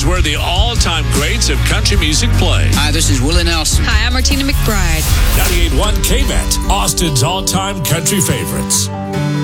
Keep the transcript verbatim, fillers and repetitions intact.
is where the all-time greats of country music play. Hi, this is Willie Nelson. Hi, I'm Martina McBride. ninety-eight point one K-Bet, Austin's all-time country favorites.